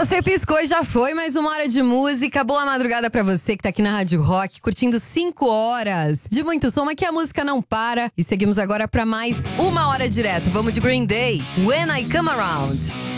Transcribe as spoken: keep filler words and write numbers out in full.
Você piscou e já foi mais uma hora de música. Boa madrugada pra você que tá aqui na Rádio Rock, curtindo cinco horas de muito som. Aqui a música não para. E seguimos agora pra mais uma hora direto. Vamos de Green Day, When I Come Around.